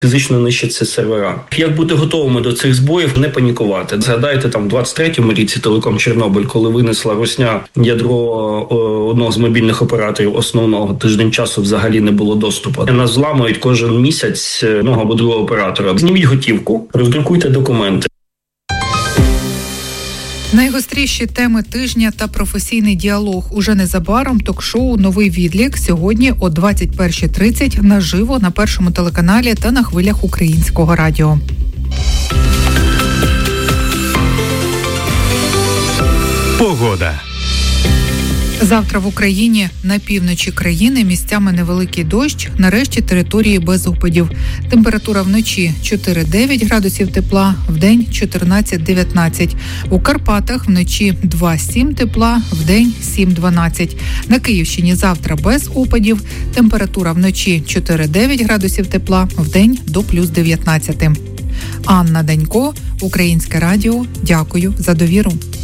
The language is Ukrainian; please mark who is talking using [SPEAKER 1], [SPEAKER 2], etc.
[SPEAKER 1] фізично нищаться сервера. Як бути готовими до цих збоїв, не панікувати. Згадайте, там, в 23-му ріці Телеком Чорнобиль, коли винесла Русня ядро одного з мобільних операторів основного, тиждень часу взагалі не було доступу. Нас зламують кожен місяць одного або другого оператора. Зніміть готівку, роздрукуйте документи.
[SPEAKER 2] Найгостріші теми тижня та професійний діалог. Уже незабаром ток-шоу «Новий відлік» сьогодні о 21:30 наживо на Першому телеканалі та на хвилях Українського радіо.
[SPEAKER 3] Погода.
[SPEAKER 2] Завтра в Україні на півночі країни місцями невеликий дощ, на решті території без опадів. Температура вночі 4-9 градусів тепла, вдень 14-19. У Карпатах вночі 2-7 тепла, вдень 7-12. На Київщині завтра без опадів. Температура вночі 4-9 градусів тепла, вдень до плюс 19. Анна Данько, Українське радіо. Дякую за довіру.